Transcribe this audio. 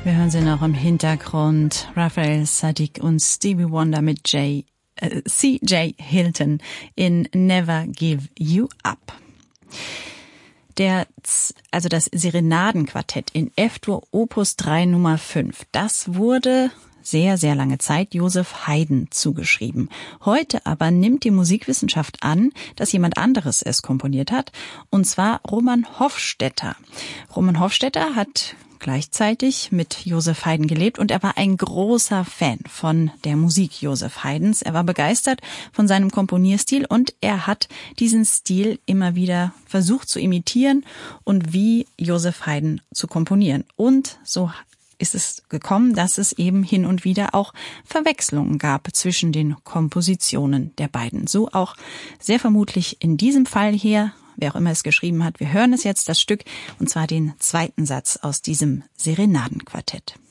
Wir hören sie noch im Hintergrund. Raphael Saadiq und Stevie Wonder mit C.J. Hilton in Never Give You Up. Das Serenadenquartett in F-Dur Opus 3 Nummer 5, das wurde sehr, sehr lange Zeit Joseph Haydn zugeschrieben. Heute aber nimmt die Musikwissenschaft an, dass jemand anderes es komponiert hat, und zwar Roman Hofstetter. Roman Hofstetter hat gleichzeitig mit Joseph Haydn gelebt und er war ein großer Fan von der Musik Joseph Haydns. Er war begeistert von seinem Komponierstil und er hat diesen Stil immer wieder versucht zu imitieren und wie Joseph Haydn zu komponieren. Und so ist es gekommen, dass es eben hin und wieder auch Verwechslungen gab zwischen den Kompositionen der beiden. So auch sehr vermutlich in diesem Fall hier, wer auch immer es geschrieben hat. Wir hören es jetzt, das Stück, und zwar den zweiten Satz aus diesem Serenadenquartett.